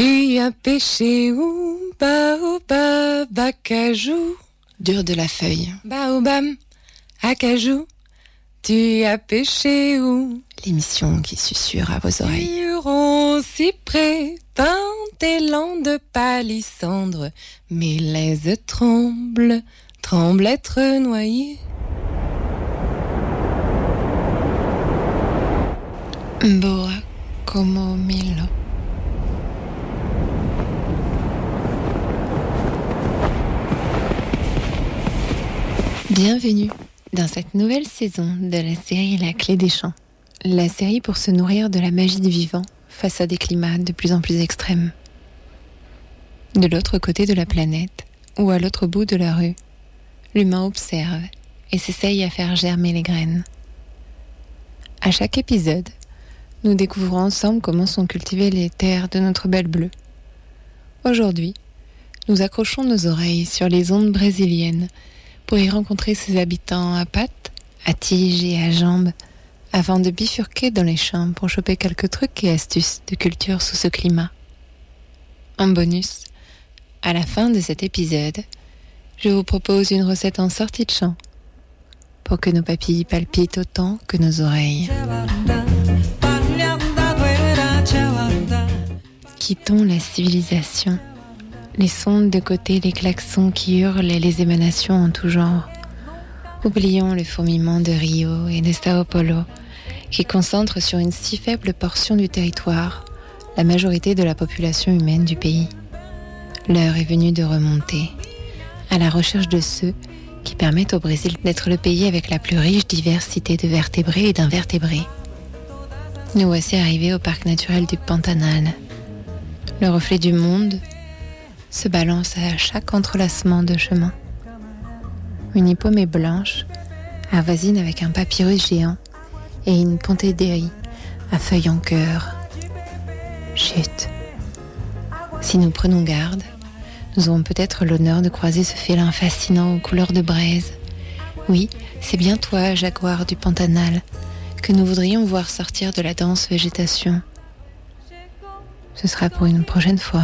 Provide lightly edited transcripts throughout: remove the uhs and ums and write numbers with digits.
Tu as pêché où? Baobab, acajou. Dur de la feuille. Baobab, acajou. Tu as pêché où? L'émission qui susurre à vos oreilles. Huron, cyprès, pin, élan de palissandre. Mes laises tremblent, tremblent être noyées. Boa como Milo. Bienvenue dans cette nouvelle saison de la série La Clé des Champs. La série pour se nourrir de la magie du vivant face à des climats de plus en plus extrêmes. De l'autre côté de la planète, ou à l'autre bout de la rue, l'humain observe et s'essaye à faire germer les graines. À chaque épisode, nous découvrons ensemble comment sont cultivées les terres de notre belle bleue. Aujourd'hui, nous accrochons nos oreilles sur les ondes brésiliennes pour y rencontrer ses habitants à pattes, à tiges et à jambes, avant de bifurquer dans les champs pour choper quelques trucs et astuces de culture sous ce climat. En bonus, à la fin de cet épisode, je vous propose une recette en sortie de champ pour que nos papilles palpitent autant que nos oreilles. Quittons la civilisation. Laissons de côté les klaxons qui hurlent et les émanations en tout genre. Oublions le fourmillement de Rio et de Sao Paulo qui concentrent sur une si faible portion du territoire la majorité de la population humaine du pays. L'heure est venue de remonter à la recherche de ceux qui permettent au Brésil d'être le pays avec la plus riche diversité de vertébrés et d'invertébrés. Nous voici arrivés au parc naturel du Pantanal. Le reflet du monde se balance à chaque entrelacement de chemin. Une hippomée blanche avoisine avec un papyrus géant et une pontedérie à feuilles en cœur. Chut. Si nous prenons garde, nous aurons peut-être l'honneur de croiser ce félin fascinant aux couleurs de braise. Oui, c'est bien toi, jaguar du Pantanal, que nous voudrions voir sortir de la dense végétation. Ce sera pour une prochaine fois.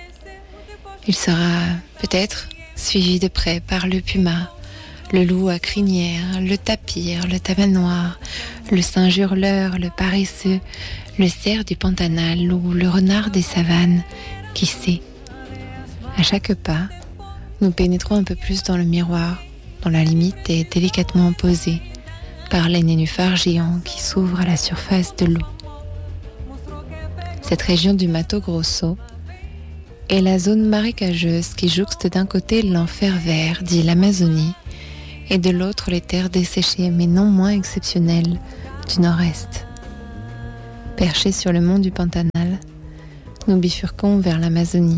Il sera peut-être suivi de près par le puma, le loup à crinière, le tapir, le tamanoir, le singe hurleur, le paresseux, le cerf du Pantanal ou le renard des savanes, qui sait. À chaque pas, nous pénétrons un peu plus dans le miroir, dont la limite est délicatement posée par les nénuphars géants qui s'ouvrent à la surface de l'eau. Cette région du Mato Grosso est la zone marécageuse qui jouxte d'un côté l'enfer vert, dit l'Amazonie, et de l'autre les terres desséchées, mais non moins exceptionnelles, du nord-est. Perchés sur le mont du Pantanal, nous bifurquons vers l'Amazonie.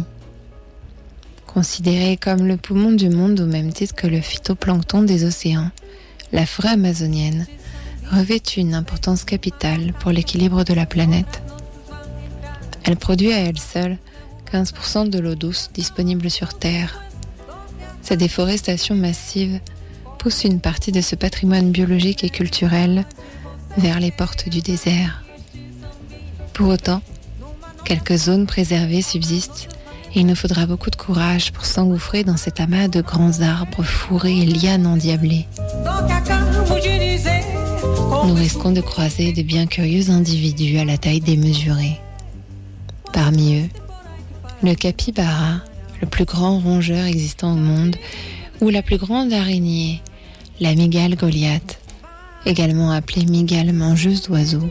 Considérée comme le poumon du monde au même titre que le phytoplancton des océans, la forêt amazonienne revêt une importance capitale pour l'équilibre de la planète. Elle produit à elle seule 15% de l'eau douce disponible sur Terre. Sa déforestation massive pousse une partie de ce patrimoine biologique et culturel vers les portes du désert. Pour autant, quelques zones préservées subsistent et il nous faudra beaucoup de courage pour s'engouffrer dans cet amas de grands arbres fourrés et lianes endiablées. Nous risquons de croiser de bien curieux individus à la taille démesurée. Parmi eux, le capybara, le plus grand rongeur existant au monde, ou la plus grande araignée, la mygale Goliath, également appelée mygale mangeuse d'oiseaux.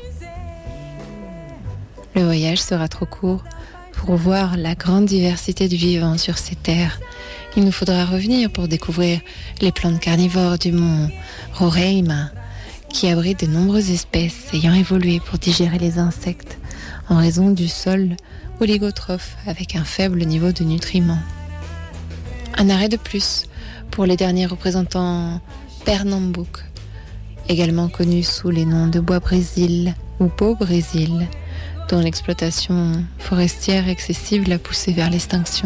Le voyage sera trop court pour voir la grande diversité du vivant sur ces terres. Il nous faudra revenir pour découvrir les plantes carnivores du mont Roraima, qui abrite de nombreuses espèces ayant évolué pour digérer les insectes en raison du sol oligotrophe avec un faible niveau de nutriments. Un arrêt de plus pour les derniers représentants Pernambouc, également connus sous les noms de Bois Brésil ou Beau Brésil, dont l'exploitation forestière excessive l'a poussé vers l'extinction.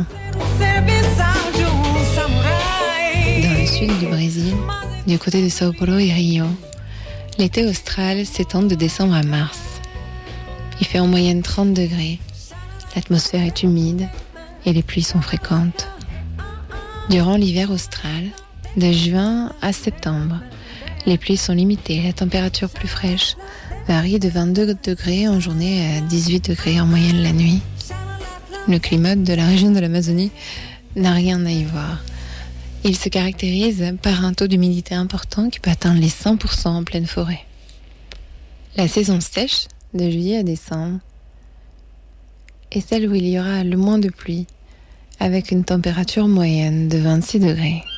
Dans le sud du Brésil, du côté de Sao Paulo et Rio, l'été austral s'étend de décembre à mars. Il fait en moyenne 30 degrés. L'atmosphère est humide et les pluies sont fréquentes. Durant l'hiver austral, de juin à septembre, les pluies sont limitées, la température plus fraîche varie de 22 degrés en journée à 18 degrés en moyenne la nuit. Le climat de la région de l'Amazonie n'a rien à y voir. Il se caractérise par un taux d'humidité important qui peut atteindre les 100% en pleine forêt. La saison sèche, de juillet à décembre, est celle où il y aura le moins de pluie, avec une température moyenne de 26 degrés.